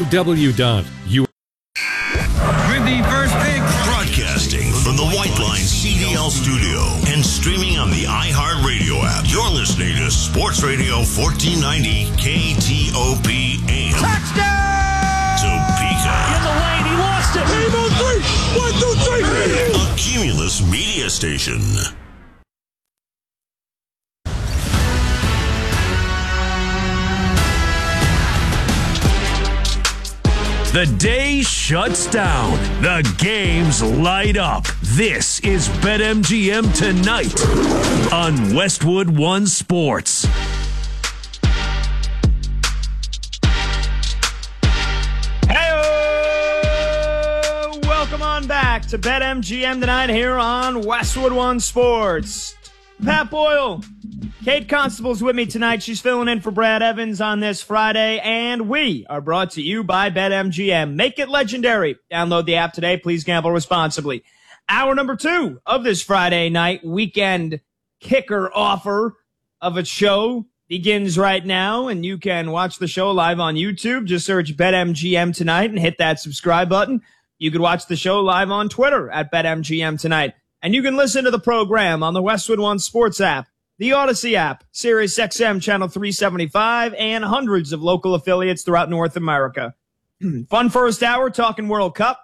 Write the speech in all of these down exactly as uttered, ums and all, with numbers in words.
W dot U. With the first pick. Broadcasting from the White Line C D L studio and streaming on the iHeartRadio app. You're listening to Sports Radio fourteen ninety K T O P A M. Touchdown! Topeka. In the lane, he lost it. Game on three. One, two, three. A Cumulus media station. The day shuts down. The games light up. This is BetMGM Tonight on Westwood One Sports. Hey, welcome on back to BetMGM Tonight here on Westwood One Sports. Pat Boyle, Kate Constable's with me tonight. She's filling in for Brad Evans on this Friday, and we are brought to you by BetMGM. Make it legendary. Download the app today. Please gamble responsibly. Hour number two of this Friday night weekend kicker offer of a show begins right now, and you can watch the show live on YouTube. Just search BetMGM Tonight and hit that subscribe button. You could watch the show live on Twitter at BetMGM Tonight, and you can listen to the program on the Westwood One Sports app, the Odyssey app, Sirius X M Channel three seventy-five, and hundreds of local affiliates throughout North America. Fun first hour talking World Cup.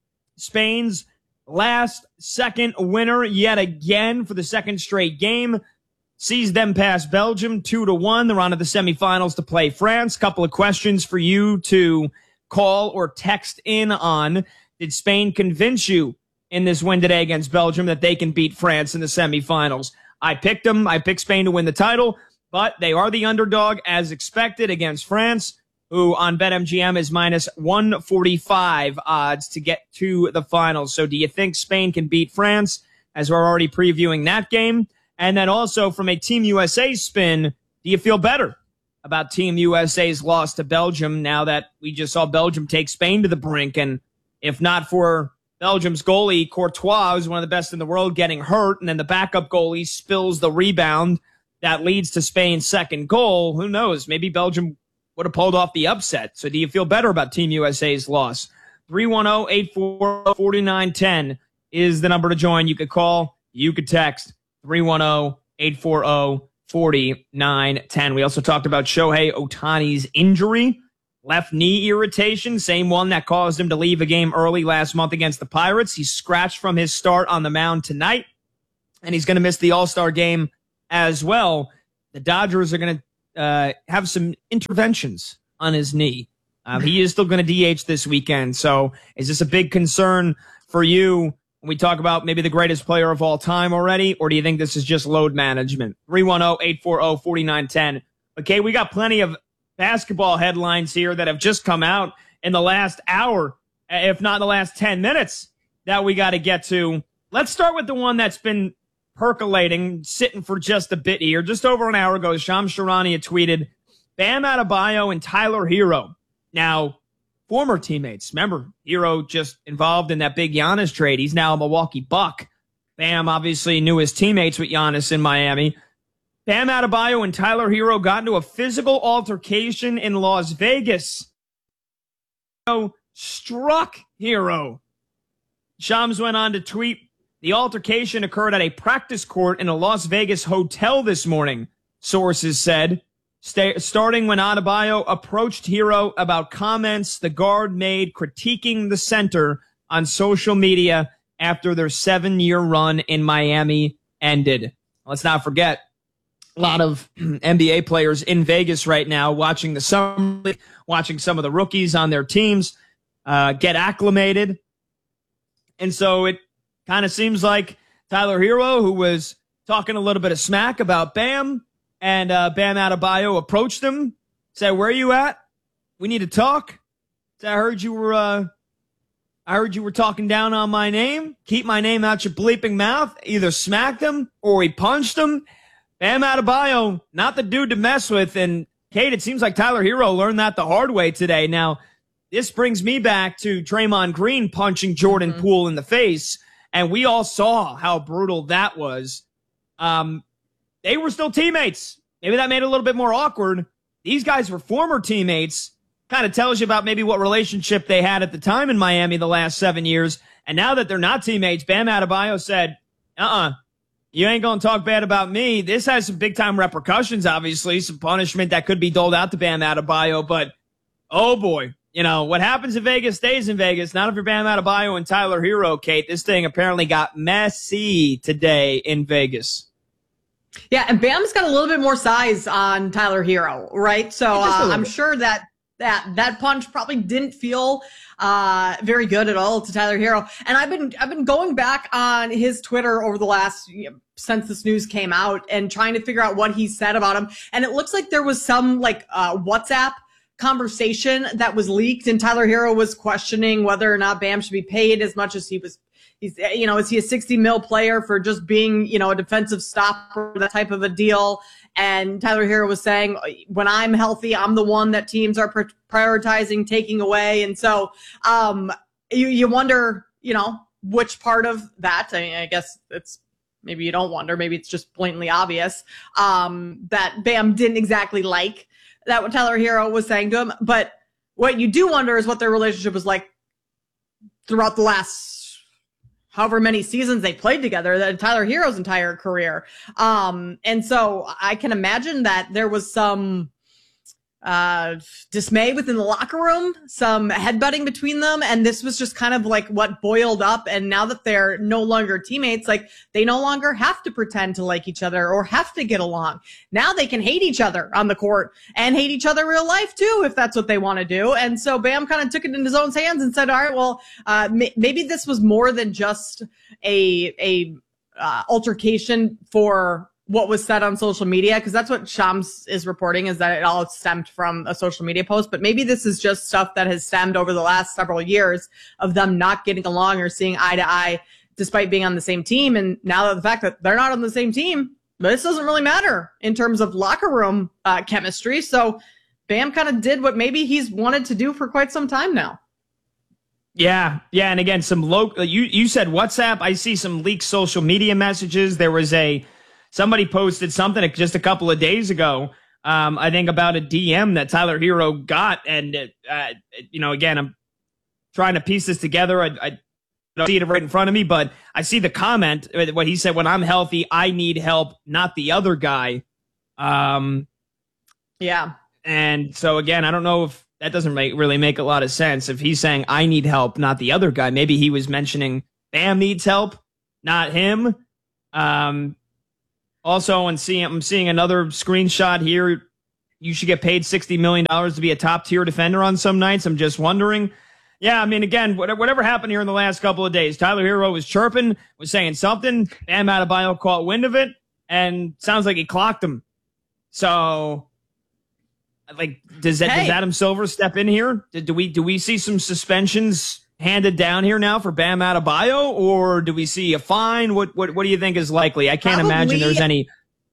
Spain's last second winner yet again for the second straight game sees them pass Belgium two to one. They're on to the semifinals to play France. Couple of questions for you to call or text in on. Did Spain convince you in this win today against Belgium that they can beat France in the semifinals? I picked them. I picked Spain to win the title, but they are the underdog as expected against France, who on BetMGM is minus one forty-five odds to get to the finals. So do you think Spain can beat France, as we're already previewing that game? And then also from a Team U S A spin, do you feel better about Team U S A's loss to Belgium now that we just saw Belgium take Spain to the brink? And if not for Belgium's goalie, Courtois, who's one of the best in the world, getting hurt, and then the backup goalie spills the rebound that leads to Spain's second goal, who knows? Maybe Belgium would have pulled off the upset. So do you feel better about Team U S A's loss? three one zero, eight four zero, four nine one zero is the number to join. You could call, you could text three one zero, eight four zero, four nine one zero. We also talked about Shohei Ohtani's injury. Left knee irritation, same one that caused him to leave a game early last month against the Pirates. He's scratched from his start on the mound tonight, and he's going to miss the All-Star game as well. The Dodgers are going to uh, have some interventions on his knee. Um, he is still going to D H this weekend. So is this a big concern for you when we talk about maybe the greatest player of all time already, or do you think this is just load management? three one zero, eight four zero, four nine one zero. Okay, we got plenty of basketball headlines here that have just come out in the last hour, if not in the last ten minutes, that we got to get to. Let's start with the one that's been percolating, sitting for just a bit here. Just over an hour ago, Shams Charania had tweeted, Bam Adebayo and Tyler Hero. Now, former teammates. Remember, Hero just involved in that big Giannis trade. He's now a Milwaukee Buck. Bam obviously knew his teammates with Giannis in Miami. Bam Adebayo and Tyler Hero got into a physical altercation in Las Vegas. Hero struck Hero. Shams went on to tweet, the altercation occurred at a practice court in a Las Vegas hotel this morning, sources said, St- starting when Adebayo approached Hero about comments the guard made critiquing the center on social media after their seven-year run in Miami ended. Let's not forget, a lot of N B A players in Vegas right now watching the summer league, watching some of the rookies on their teams uh, get acclimated. And so it kind of seems like Tyler Hero, who was talking a little bit of smack about Bam, and uh, Bam Adebayo approached him, said, where are you at? We need to talk. Said, I heard you were, uh, I heard you were talking down on my name. Keep my name out your bleeping mouth. Either smacked him or he punched him. Bam Adebayo, not the dude to mess with. And, Kate, it seems like Tyler Hero learned that the hard way today. Now, this brings me back to Draymond Green punching Jordan mm-hmm. Poole in the face, and we all saw how brutal that was. Um, they were still teammates. Maybe that made it a little bit more awkward. These guys were former teammates, kind of tells you about maybe what relationship they had at the time in Miami the last seven years. And now that they're not teammates, Bam Adebayo said, uh-uh, you ain't going to talk bad about me. This has some big-time repercussions, obviously, some punishment that could be doled out to Bam Adebayo. But, oh, boy, you know, what happens in Vegas stays in Vegas. Not if you're Bam Adebayo and Tyler Hero, Kate. This thing apparently got messy today in Vegas. Yeah, and Bam's got a little bit more size on Tyler Hero, right? So uh, I'm sure that that that punch probably didn't feel uh, very good at all to Tyler Hero. And I've been I've been going back on his Twitter over the last you know, since this news came out and trying to figure out what he said about him. And it looks like there was some like uh, WhatsApp conversation that was leaked, and Tyler Hero was questioning whether or not Bam should be paid as much as he was. He's, you know, is he a sixty mil player for just being, you know, a defensive stopper, that type of a deal? And Tyler Hero was saying, when I'm healthy, I'm the one that teams are pr- prioritizing taking away. And so um, you, you wonder, you know, which part of that, I mean, I guess it's, maybe you don't wonder, maybe it's just blatantly obvious um, that Bam didn't exactly like that what Tyler Hero was saying to him. But what you do wonder is what their relationship was like throughout the last however many seasons they played together, that Tyler Hero's entire career. Um, and so I can imagine that there was some uh, dismay within the locker room, some headbutting between them. And this was just kind of like what boiled up. And now that they're no longer teammates, like they no longer have to pretend to like each other or have to get along. Now they can hate each other on the court and hate each other in real life too, if that's what they want to do. And so Bam kind of took it in his own hands and said, all right, well, uh, m- maybe this was more than just a, a, uh, altercation for what was said on social media, because that's what Shams is reporting, is that it all stemmed from a social media post. But maybe this is just stuff that has stemmed over the last several years of them not getting along or seeing eye to eye despite being on the same team. And now that the fact that they're not on the same team, this doesn't really matter in terms of locker room uh, chemistry. So Bam kind of did what maybe he's wanted to do for quite some time now. Yeah, yeah, and again, some local. You you said WhatsApp. I see some leaked social media messages. There was a somebody posted something just a couple of days ago. Um, I think about a D M that Tyler Hero got, and uh, you know, again, I'm trying to piece this together. I, I don't see it right in front of me, but I see the comment. What he said: "When I'm healthy, I need help, not the other guy." Um, yeah, and so again, I don't know if that doesn't make, really make a lot of sense. If he's saying I need help, not the other guy, maybe he was mentioning Bam needs help, not him. Um, also, and seeing, I'm seeing another screenshot here. You should get paid sixty million dollars to be a top tier defender on some nights. I'm just wondering. Yeah, I mean, again, whatever happened here in the last couple of days, Tyler Hero was chirping, was saying something. Bam Adebayo caught wind of it, and sounds like he clocked him. So, like, does that, hey. does Adam Silver step in here? Do, do we do we see some suspensions handed down here now for Bam Adebayo, or do we see a fine? What what what do you think is likely? I can't Probably, imagine there's any.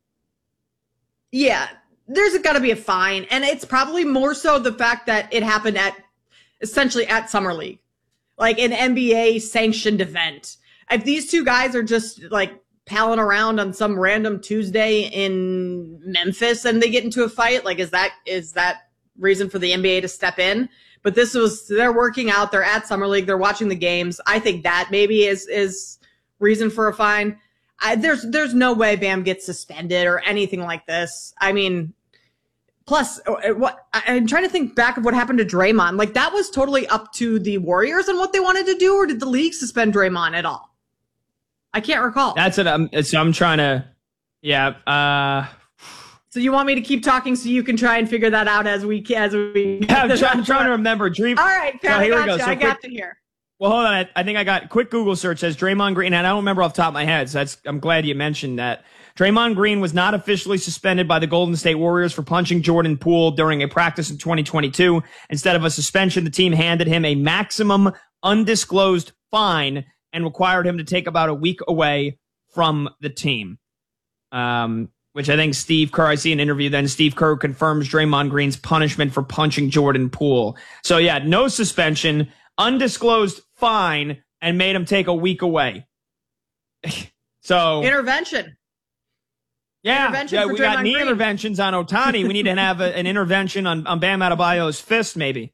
Yeah, there's got to be a fine, and it's probably more so the fact that it happened at essentially at Summer League, like an N B A sanctioned event. If these two guys are just like palling around on some random Tuesday in Memphis and they get into a fight, like is that is that reason for the N B A to step in? But this was, they're working out, they're at Summer League, they're watching the games. I think that maybe is is reason for a fine. I, there's there's no way Bam gets suspended or anything like this. I mean, plus, what I'm trying to think back of what happened to Draymond. Like, that was totally up to the Warriors and what they wanted to do, or did the league suspend Draymond at all? I can't recall. That's what I'm, so I'm trying to, yeah. Uh, so you want me to keep talking so you can try and figure that out as we as we. Yeah, I'm trying, trying to remember. Dream. All right, Pat, so here I we got go. you. So I got quick, to hear. Well, hold on. I, I think I got quick Google search says Draymond Green, and I don't remember off the top of my head. So that's, I'm glad you mentioned that. Draymond Green was not officially suspended by the Golden State Warriors for punching Jordan Poole during a practice in twenty twenty-two. Instead of a suspension, the team handed him a maximum undisclosed fine and required him to take about a week away from the team. Um, which I think Steve Kerr, I see an interview then, Steve Kerr confirms Draymond Green's punishment for punching Jordan Poole. So yeah, no suspension, undisclosed fine, and made him take a week away. So intervention. Yeah, intervention yeah for we got Draymond knee Green. interventions on Ohtani. We need to have a, an intervention on, on Bam Adebayo's fist, maybe.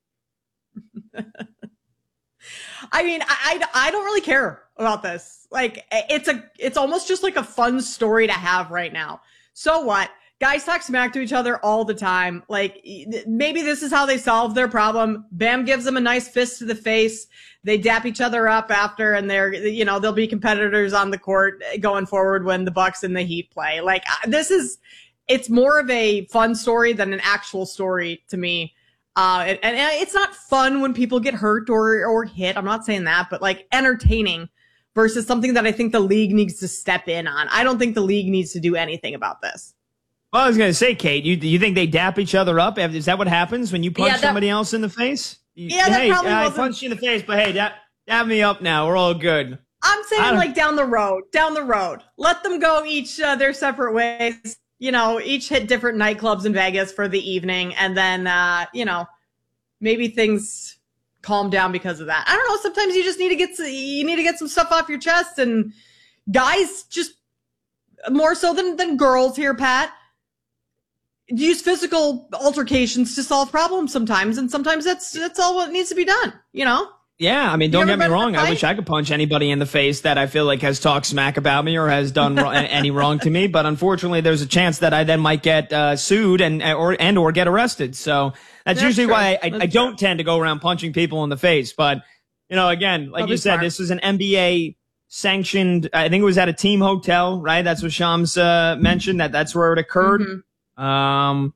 I mean, I, I, I don't really care about this. Like, it's a, it's almost just like a fun story to have right now. So what? Guys talk smack to each other all the time. Like, maybe this is how they solve their problem. Bam gives them a nice fist to the face. They dap each other up after, and they're, you know, they'll be competitors on the court going forward when the Bucks and the Heat play. Like, this is, it's more of a fun story than an actual story to me. Uh, and, and it's not fun when people get hurt or, or hit. I'm not saying that, but like entertaining versus something that I think the league needs to step in on. I don't think the league needs to do anything about this. Well, I was going to say, Kate, you you think they dap each other up? Is that what happens when you punch yeah, that, somebody else in the face? You, yeah, that hey, probably I wasn't. punched you in the face, but hey, dap, dap me up now. We're all good. I'm saying like down the road, down the road. Let them go each uh, their separate ways. You know, each hit different nightclubs in Vegas for the evening, and then uh, you know, maybe things calm down because of that. I don't know. Sometimes you just need to get you need to get some stuff off your chest, and guys just more so than than girls here, Pat, use physical altercations to solve problems sometimes, and sometimes that's that's all what needs to be done, you know? Yeah, I mean, don't get me wrong. I wish I could punch anybody in the face that I feel like has talked smack about me or has done wrong, any wrong to me. But unfortunately, there's a chance that I then might get uh, sued and or and or get arrested. So that's, that's usually true. why I, I, I don't tend to go around punching people in the face. But, you know, again, like That'll you said, smart. This was an N B A sanctioned. I think it was at a team hotel, right? That's what Shams uh, mentioned, that that's where it occurred. Mm-hmm. Um,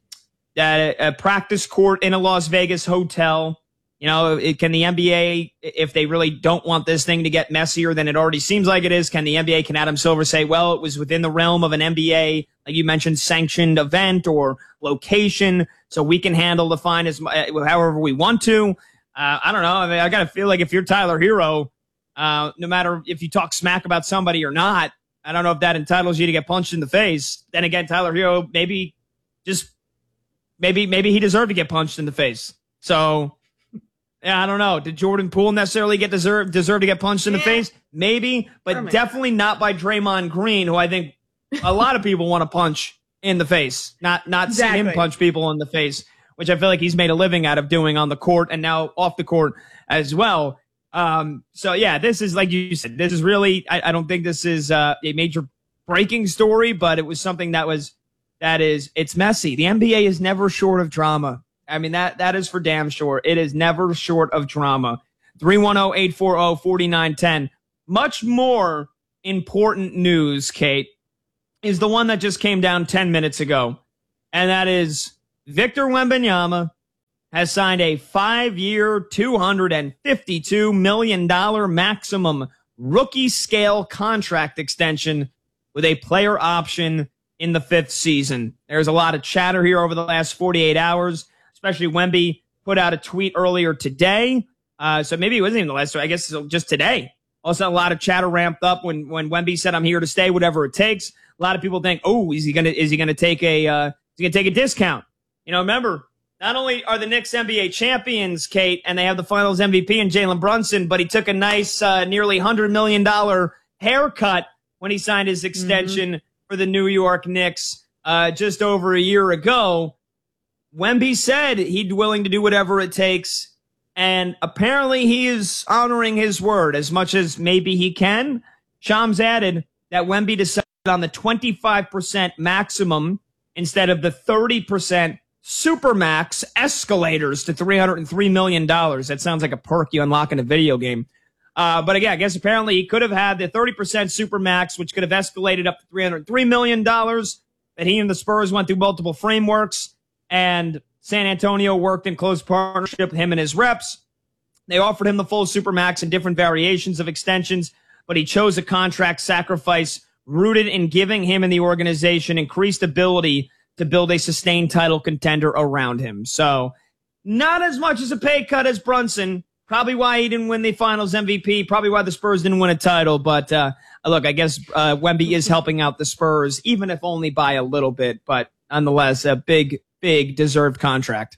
at a, a practice court in a Las Vegas hotel. You know, it, can the N B A, if they really don't want this thing to get messier than it already seems like it is, can the N B A, can Adam Silver say, well, it was within the realm of an N B A, like you mentioned, sanctioned event or location, so we can handle the fine as however we want to? Uh, I don't know. I mean, I got to feel like if you're Tyler Herro, uh, no matter if you talk smack about somebody or not, I don't know if that entitles you to get punched in the face. Then again, Tyler Herro, maybe just, maybe, maybe he deserved to get punched in the face. So, yeah, I don't know. Did Jordan Poole necessarily get deserve deserve to get punched in the yeah. face? Maybe, but definitely not by Draymond Green, who I think a lot of people want to punch in the face. Not not exactly. see him punch people in the face, which I feel like he's made a living out of doing on the court and now off the court as well. Um, so yeah, this is, like you said, this is really, I, I don't think this is uh, a major breaking story, but it was something that was, that is, it's messy. The N B A is never short of drama. I mean, that that is for damn sure. It is never short of drama. three one zero, eight four zero, four nine one zero. Much more important news, Kate, is the one that just came down ten minutes ago. And that is Victor Wembanyama has signed a five-year, two hundred fifty-two million dollars maximum rookie-scale contract extension with a player option in the fifth season. There's a lot of chatter here over the last forty-eight hours. Especially Wemby put out a tweet earlier today. Uh, so maybe it wasn't even the last, I guess just today. Also, a lot of chatter ramped up when, when Wemby said, I'm here to stay, whatever it takes. A lot of people think, oh, is he going to, is he going to take a, uh, is he going to take a discount? You know, remember, not only are the Knicks N B A champions, Kate, and they have the finals M V P in Jalen Brunson, but he took a nice, uh, nearly one hundred million dollars haircut when he signed his extension mm-hmm. for the New York Knicks, uh, just over a year ago. Wemby said he'd willing to do whatever it takes, and apparently he is honoring his word as much as maybe he can. Shams added that Wemby decided on the twenty-five percent maximum instead of the thirty percent supermax escalators to three hundred three million dollars. That sounds like a perk you unlock in a video game. Uh, but again, I guess apparently he could have had the thirty percent supermax, which could have escalated up to three hundred three million dollars, that he and the Spurs went through multiple frameworks. And San Antonio worked in close partnership with him and his reps. They offered him the full supermax and different variations of extensions, but he chose a contract sacrifice rooted in giving him and the organization increased ability to build a sustained title contender around him. So not as much as a pay cut as Brunson. Probably why he didn't win the finals M V P. Probably why the Spurs didn't win a title. But uh, look, I guess uh, Wemby is helping out the Spurs, even if only by a little bit. But nonetheless, a big big deserved contract.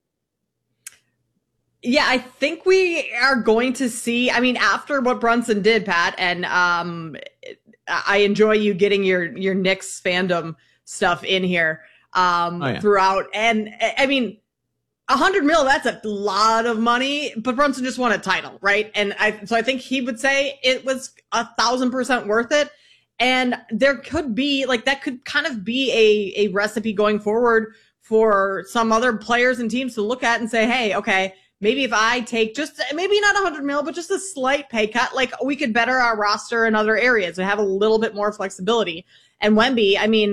Yeah, I think we are going to see, I mean, after what Brunson did, Pat, and um, I enjoy you getting your, your Knicks fandom stuff in here um, oh, yeah. throughout. And I mean, a hundred mil, that's a lot of money, but Brunson just won a title, right? And I, so I think he would say it was a thousand percent worth it. And there could be like, that could kind of be a, a recipe going forward for some other players and teams to look at and say, hey, okay, maybe if I take just, maybe not a hundred mil, but just a slight pay cut, like we could better our roster in other areas and have a little bit more flexibility. And Wemby, I mean,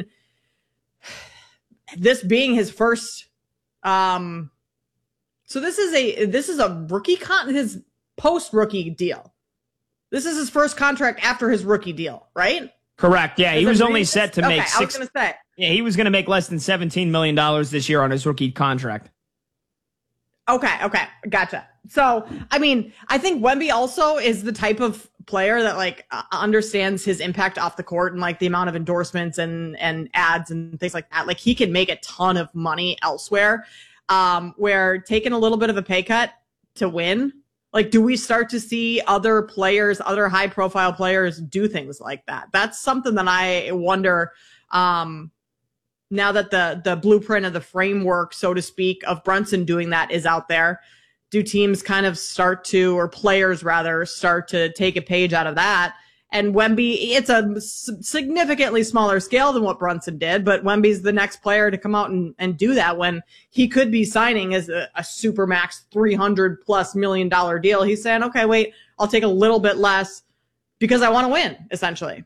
this being his first, um, so this is a this is a rookie con his post rookie deal. This is his first contract after his rookie deal, right? Correct. Yeah, is he was only reason? set to okay, make. Six, I was going to say. Yeah, he was going to make less than seventeen million dollars this year on his rookie contract. Okay. Okay. Gotcha. So, I mean, I think Wemby also is the type of player that like uh, understands his impact off the court and like the amount of endorsements and and ads and things like that. Like he can make a ton of money elsewhere. Um, where taking a little bit of a pay cut to win, like, do we start to see other players, other high profile players do things like that? That's something that I wonder, um, now that the, the blueprint of the framework, so to speak, of Brunson doing that is out there. Do teams kind of start to, or players rather, start to take a page out of that? And Wemby, it's a significantly smaller scale than what Brunson did, but Wemby's the next player to come out and, and do that when he could be signing as a, a super max three hundred plus million dollar deal. He's saying, okay, wait, I'll take a little bit less because I want to win, essentially.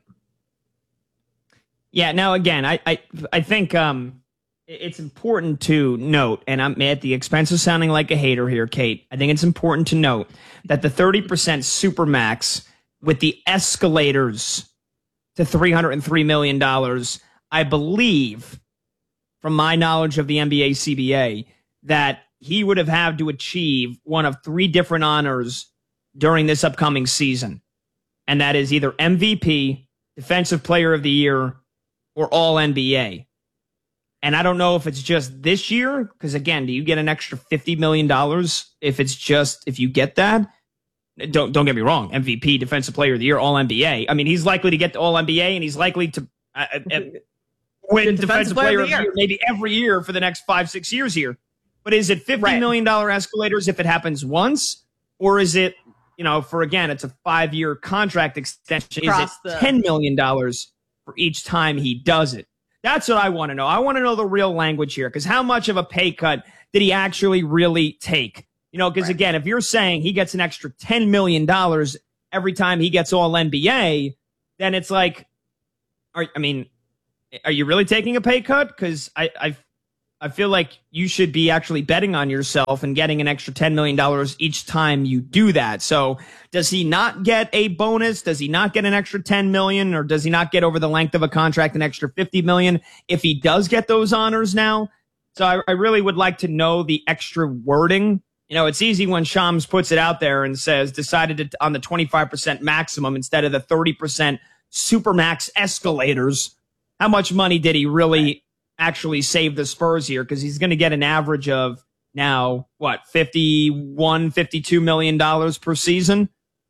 Yeah. Now, again, I, I, I think, um, it's important to note, and I'm at the expense of sounding like a hater here, Kate. I think it's important to note that the thirty percent super max with the escalators to three hundred three million dollars, I believe, from my knowledge of the N B A C B A, that he would have had to achieve one of three different honors during this upcoming season. And that is either M V P, Defensive Player of the Year, or All N B A. And I don't know if it's just this year, because again, do you get an extra fifty million dollars if it's just, if you get that? Don't don't get me wrong. M V P, Defensive Player of the Year, All N B A. I mean, he's likely to get to All N B A, and he's likely to uh, uh, win Defensive, defensive Player, player of the year. year maybe every year for the next five, six years here. But is it fifty right. million dollar escalators if it happens once, or is it, you know, for again, it's a five year contract extension? Across is it the- ten million dollars for each time he does it? That's what I want to know. I want to know the real language here, because how much of a pay cut did he actually really take? You know, because right. again, if you're saying he gets an extra ten million dollars every time he gets All N B A, then it's like, are, I mean, are you really taking a pay cut? Because I, I, I feel like you should be actually betting on yourself and getting an extra ten million dollars each time you do that. So does he not get a bonus? Does he not get an extra ten million dollars? Or does he not get over the length of a contract an extra fifty million dollars if he does get those honors now? So I, I really would like to know the extra wording. You know, it's easy when Shams puts it out there and says decided to, on the twenty-five percent maximum instead of the thirty percent supermax escalators. How much money did he really actually save the Spurs here? Because he's going to get an average of now, what, fifty-one, fifty-two million dollars per season?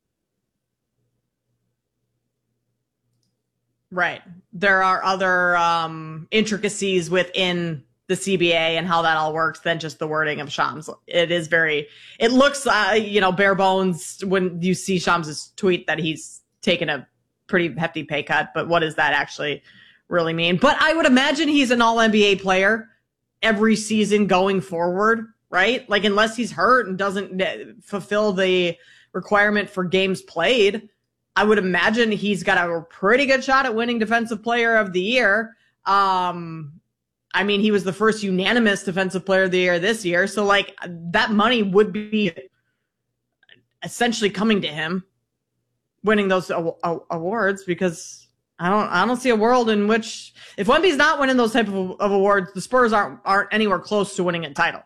Right. There are other um, intricacies within the C B A and how that all works than just the wording of Shams. It is very, it looks, uh, you know, bare bones when you see Shams's tweet that he's taken a pretty hefty pay cut, but what does that actually really mean? But I would imagine he's an All N B A player every season going forward, right? Like, unless he's hurt and doesn't fulfill the requirement for games played, I would imagine he's got a pretty good shot at winning Defensive Player of the Year. Um, I mean, he was the first unanimous Defensive Player of the Year this year. So, like, that money would be essentially coming to him, winning those a- a- awards, because I don't I don't see a world in which, if Wemby's not winning those type of, of awards, the Spurs aren't aren't anywhere close to winning a title.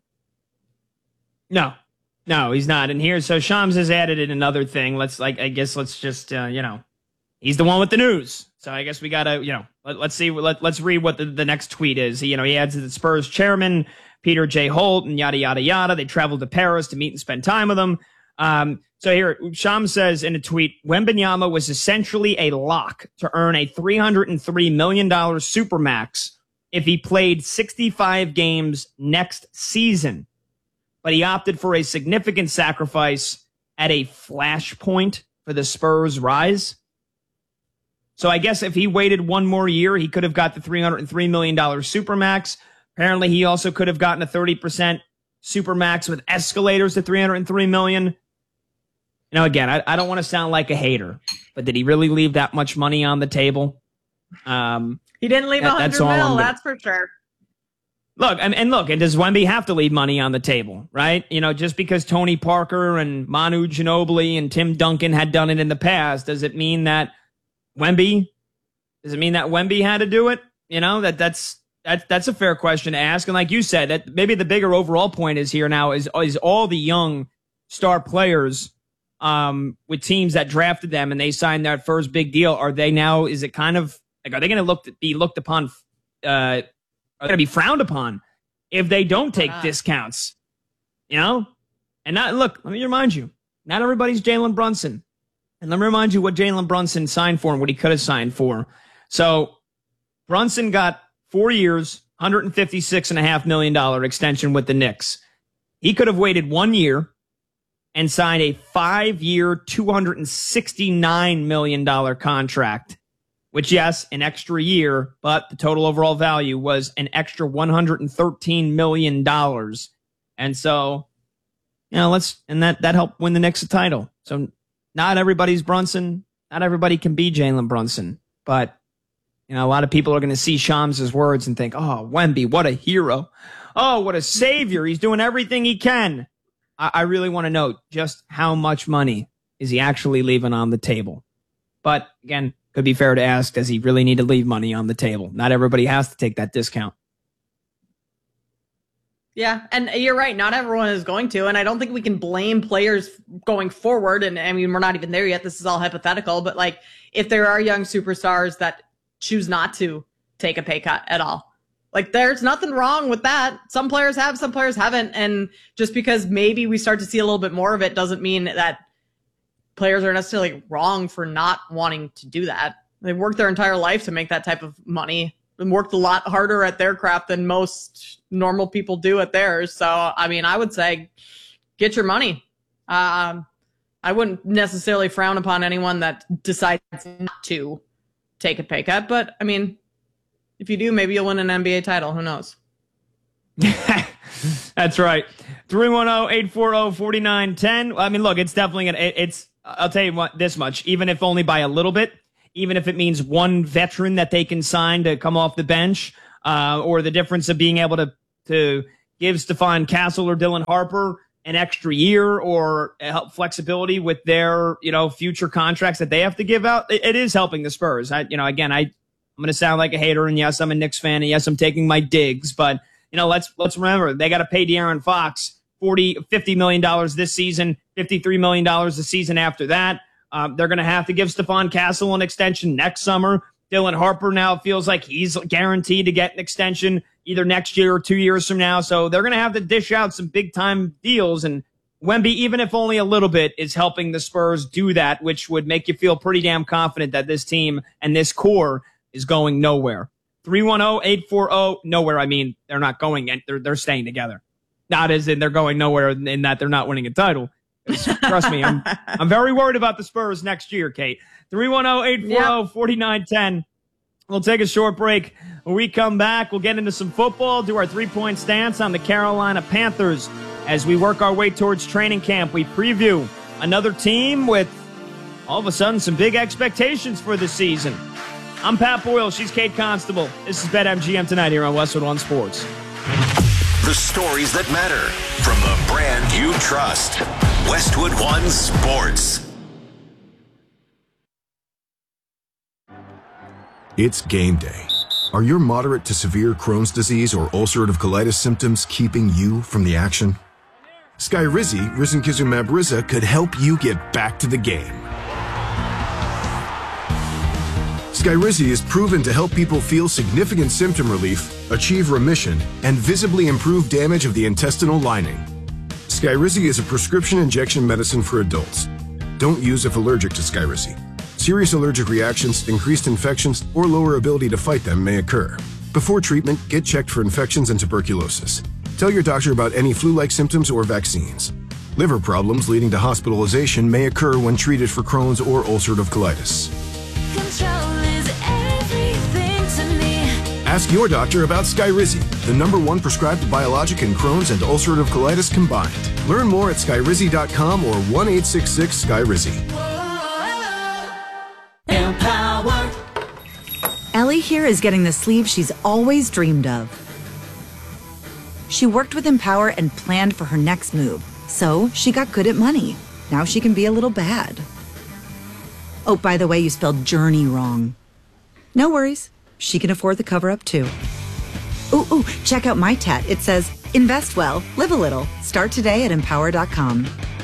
No. No, he's not. And here, so Shams has added in another thing. Let's, like, I guess let's just, uh, you know, he's the one with the news. So I guess we got to, you know, let, let's see, let, let's read what the, the next tweet is. You know, he adds that the Spurs chairman, Peter J. Holt, and yada, yada, yada. They traveled to Paris to meet and spend time with him. Um, so here, Shams says in a tweet, Wembanyama was essentially a lock to earn a three hundred three million dollars supermax if he played sixty-five games next season. But he opted for a significant sacrifice at a flashpoint for the Spurs' rise. So I guess if he waited one more year, he could have got the three hundred three million dollars supermax. Apparently, he also could have gotten a thirty percent supermax with escalators to three hundred three million dollars. You know, again, I, I don't want to sound like a hater, but did he really leave that much money on the table? Um, he didn't leave a hundred mil, that's for sure. Look, and, and look, and does Wemby have to leave money on the table, right? You know, just because Tony Parker and Manu Ginobili and Tim Duncan had done it in the past, does it mean that Wemby, does it mean that Wemby had to do it? You know, that that's that, that's a fair question to ask. And like you said, that maybe the bigger overall point is here now is is all the young star players um, with teams that drafted them and they signed that first big deal. Are they now? Is it kind of like are they going to look be looked upon? Uh, are going to be frowned upon if they don't take discounts? You know, and not look. Let me remind you, not everybody's Jalen Brunson. And let me remind you what Jalen Brunson signed for and what he could have signed for. So Brunson got four years, one hundred fifty-six point five million dollars extension with the Knicks. He could have waited one year and signed a five-year, two hundred sixty-nine million dollars contract, which, yes, an extra year, but the total overall value was an extra one hundred thirteen million dollars. And so, you know, let's, and that, that helped win the Knicks a title. So, not everybody's Brunson. Not everybody can be Jalen Brunson. But, you know, a lot of people are going to see Shams' words and think, oh, Wemby, what a hero. Oh, what a savior. He's doing everything he can. I, I really want to know just how much money is he actually leaving on the table. But, again, could be fair to ask, does he really need to leave money on the table? Not everybody has to take that discount. Yeah, and you're right. Not everyone is going to, and I don't think we can blame players going forward. And I mean, we're not even there yet. This is all hypothetical. But like, if there are young superstars that choose not to take a pay cut at all, like, there's nothing wrong with that. Some players have, some players haven't. And just because maybe we start to see a little bit more of it doesn't mean that players are necessarily wrong for not wanting to do that. They've worked their entire life to make that type of money and worked a lot harder at their craft than most normal people do at theirs. So, I mean, I would say get your money. Um, I wouldn't necessarily frown upon anyone that decides not to take a pay cut. But, I mean, if you do, maybe you'll win an N B A title. Who knows? That's right. three one zero, eight four zero, four nine one zero. I mean, look, it's definitely going to, it's, I'll tell you what, this much, even if only by a little bit, even if it means one veteran that they can sign to come off the bench, uh, or the difference of being able to, to give Stephon Castle or Dylan Harper an extra year or help flexibility with their, you know, future contracts that they have to give out. It, it is helping the Spurs. I, you know, again, I, I'm going to sound like a hater, and yes, I'm a Knicks fan, and yes, I'm taking my digs, but you know, let's, let's remember they got to pay De'Aaron Fox forty, fifty million dollars this season, fifty-three million dollars the season after that. Um, they're going to have to give Stephon Castle an extension next summer. Dylan Harper now feels like he's guaranteed to get an extension either next year or two years from now. So they're going to have to dish out some big time deals. And Wemby, even if only a little bit, is helping the Spurs do that, which would make you feel pretty damn confident that this team and this core is going nowhere. three one zero, eight four zero, nowhere. I mean, they're not going, they're, they're staying together. Not as in they're going nowhere in that they're not winning a title. Trust me, I'm I'm very worried about the Spurs next year, Kate. three one zero, eight four zero, four nine one zero. We'll take a short break. When we come back, we'll get into some football, do our three-point stance on the Carolina Panthers. As we work our way towards training camp, we preview another team with, all of a sudden, some big expectations for the season. I'm Pat Boyle. She's Kate Constable. This is BetMGM tonight here on Westwood One Sports. The stories that matter from the brand you trust. Westwood One Sports. It's game day. Are your moderate to severe Crohn's disease or ulcerative colitis symptoms keeping you from the action? Skyrizi, risankizumab Riza, could help you get back to the game. Skyrizi is proven to help people feel significant symptom relief, achieve remission, and visibly improve damage of the intestinal lining. Skyrizi is a prescription injection medicine for adults. Don't use if allergic to Skyrizi. Serious allergic reactions, increased infections, or lower ability to fight them may occur. Before treatment, get checked for infections and tuberculosis. Tell your doctor about any flu-like symptoms or vaccines. Liver problems leading to hospitalization may occur when treated for Crohn's or ulcerative colitis. Control is everything to me. Ask your doctor about Skyrizi, the number one prescribed biologic in Crohn's and ulcerative colitis combined. Learn more at skyrizi dot com or one eight six six Skyrizi. Empower. Ellie here is getting the sleeve she's always dreamed of. She worked with Empower and planned for her next move, so she got good at money. Now she can be a little bad. Oh, by the way, you spelled journey wrong. No worries. She can afford the cover-up, too. Ooh, ooh, check out my tat. It says, invest well, live a little. Start today at empower dot com.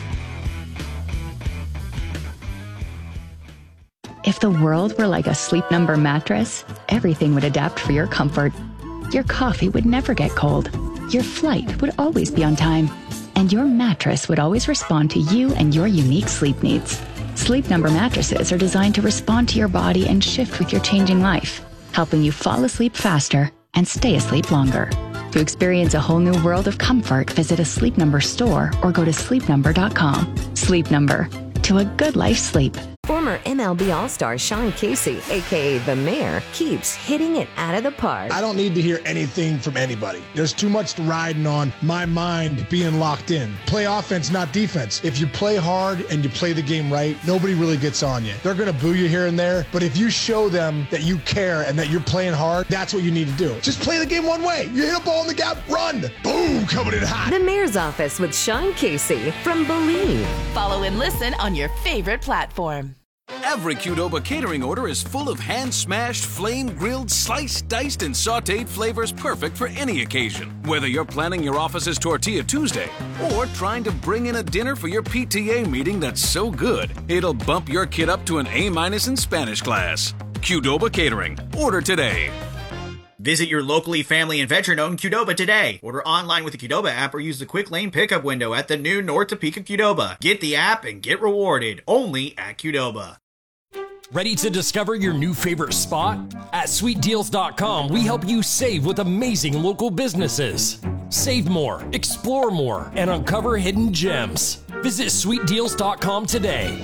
If the world were like a Sleep Number mattress, everything would adapt for your comfort. Your coffee would never get cold. Your flight would always be on time. And your mattress would always respond to you and your unique sleep needs. Sleep Number mattresses are designed to respond to your body and shift with your changing life, helping you fall asleep faster and stay asleep longer. To experience a whole new world of comfort, visit a Sleep Number store or go to sleep number dot com. Sleep Number. To a good life sleep. Former M L B All-Star Sean Casey, a k a. The Mayor, keeps hitting it out of the park. I don't need to hear anything from anybody. There's too much riding on my mind being locked in. Play offense, not defense. If you play hard and you play the game right, nobody really gets on you. They're going to boo you here and there, but if you show them that you care and that you're playing hard, that's what you need to do. Just play the game one way. You hit a ball in the gap, run. Boom, coming in hot. The Mayor's Office with Sean Casey from Believe. Follow and listen on your favorite platform. Every Qdoba catering order is full of hand-smashed, flame-grilled, sliced, diced, and sautéed flavors perfect for any occasion. Whether you're planning your office's Tortilla Tuesday or trying to bring in a dinner for your P T A meeting that's so good, it'll bump your kid up to an A-minus in Spanish class. Qdoba Catering. Order today. Visit your locally family and veteran-owned Qdoba today. Order online with the Qdoba app or use the quick lane pickup window at the new North Topeka Qdoba. Get the app and get rewarded only at Qdoba. Ready to discover your new favorite spot? At sweet deals dot com, we help you save with amazing local businesses. Save more, explore more, and uncover hidden gems. Visit sweet deals dot com today.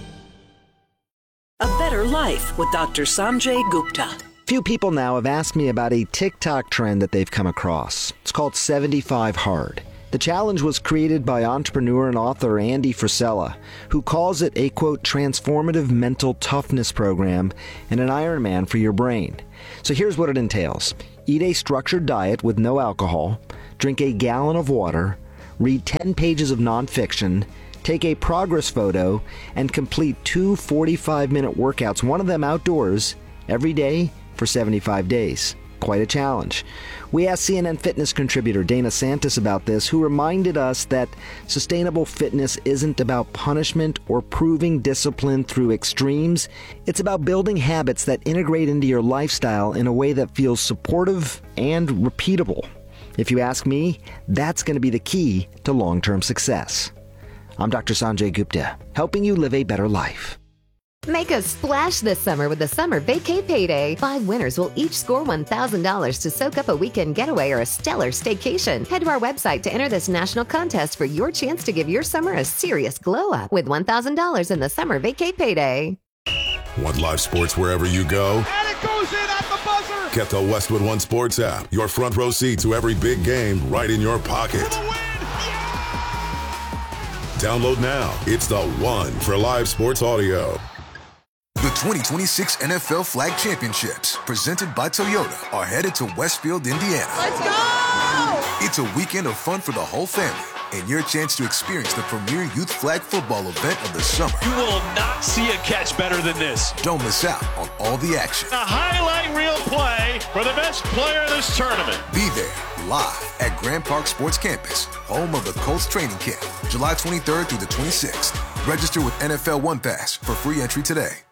A Better Life with Doctor Sanjay Gupta. Few people now have asked me about a TikTok trend that they've come across. It's called seventy-five hard. The challenge was created by entrepreneur and author Andy Frisella, who calls it a, quote, transformative mental toughness program and an Ironman for your brain. So here's what it entails. Eat a structured diet with no alcohol, drink a gallon of water, read ten pages of nonfiction, take a progress photo, and complete two forty-five minute workouts, one of them outdoors, every day for seventy-five days. Quite a challenge. We asked C N N Fitness contributor Dana Santis about this, who reminded us that sustainable fitness isn't about punishment or proving discipline through extremes. It's about building habits that integrate into your lifestyle in a way that feels supportive and repeatable. If you ask me, that's going to be the key to long-term success. I'm Doctor Sanjay Gupta, helping you live a better life. Make a splash this summer with the Summer Vacay Payday. Five winners will each score one thousand dollars to soak up a weekend getaway or a stellar staycation. Head to our website to enter this national contest for your chance to give your summer a serious glow-up with one thousand dollars in the Summer Vacay Payday. Want live sports wherever you go? And it goes in at the buzzer! Get the Westwood One Sports app. Your front row seat to every big game right in your pocket. Download now. It's the one for live sports audio. The twenty twenty-six N F L Flag Championships, presented by Toyota, are headed to Westfield, Indiana. Let's go! It's a weekend of fun for the whole family and your chance to experience the premier youth flag football event of the summer. You will not see a catch better than this. Don't miss out on all the action. A highlight reel play for the best player of this tournament. Be there live at Grand Park Sports Campus, home of the Colts training camp, July twenty-third through the twenty-sixth. Register with N F L One Pass for free entry today.